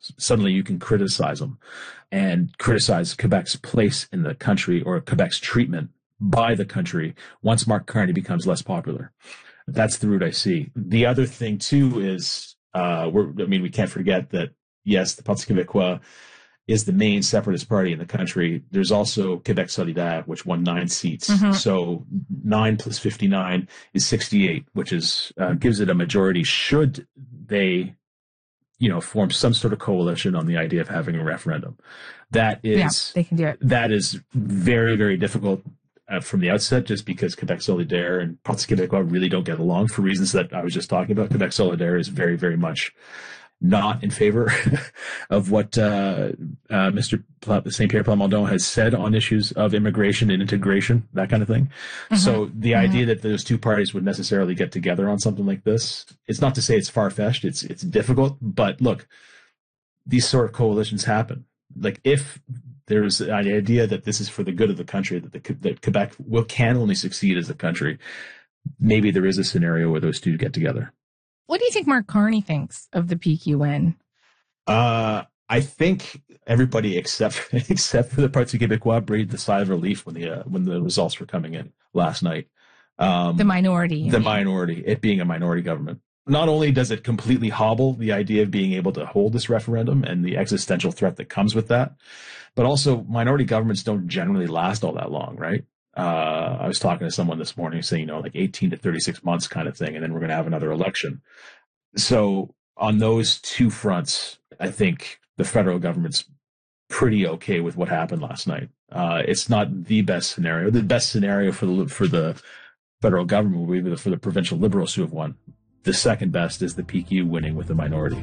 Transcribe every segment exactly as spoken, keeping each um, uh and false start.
suddenly you can criticize them and criticize Quebec's place in the country or Quebec's treatment by the country once Mark Carney becomes less popular. That's the route I see. The other thing, too, is, uh, we're, I mean, we can't forget that, yes, the Parti Québécois is the main separatist party in the country. There's also Québec Solidaire, which won nine seats. Mm-hmm. So nine plus fifty-nine is sixty-eight, which is uh, gives it a majority should they, you know, form some sort of coalition on the idea of having a referendum. That is, yeah, they can do it. That is very, very difficult uh, from the outset, just because Québec Solidaire and Parti Québécois really don't get along for reasons that I was just talking about. Québec Solidaire is very, very much not in favor of what uh, uh, Mister Saint Pierre Plamondon has said on issues of immigration and integration, that kind of thing. Mm-hmm. So the mm-hmm. idea that those two parties would necessarily get together on something like this, it's not to say it's far-fetched, it's it's difficult, but look, these sort of coalitions happen. Like, if there's an idea that this is for the good of the country, that, the, that Quebec will can only succeed as a country, maybe there is a scenario where those two get together. What do you think Mark Carney thinks of the P Q N? Uh, I think everybody except except for the Parti Québécois breathed a sigh of relief when the uh, when the results were coming in last night. Um, the minority. The mean. minority, it being a minority government. Not only does it completely hobble the idea of being able to hold this referendum and the existential threat that comes with that, but also minority governments don't generally last all that long, right? Uh, I was talking to someone this morning saying, you know, like eighteen to thirty-six months kind of thing, and then we're going to have another election. So on those two fronts, I think the federal government's pretty okay with what happened last night. Uh, it's not the best scenario. The best scenario for the for the federal government would be for the provincial Liberals who have won. The second best is the P Q winning with the minority.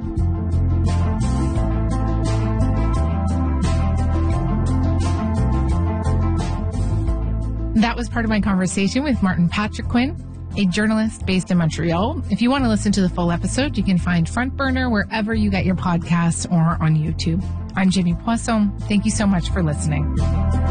That was part of my conversation with Martin Patrick Quinn, a journalist based in Montreal. If you want to listen to the full episode, you can find Front Burner wherever you get your podcasts or on YouTube. I'm Jamie Poisson. Thank you so much for listening.